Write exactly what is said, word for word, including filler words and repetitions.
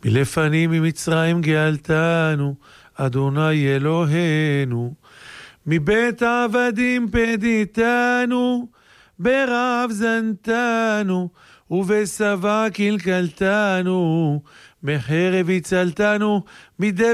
מלפנים ממצרים גאלתנו, אדוני אלוהינו. מבית עבדים פדיתנו, ברעב זנתנו, ובשבע קלקלתנו, מחרב הצלתנו, מדי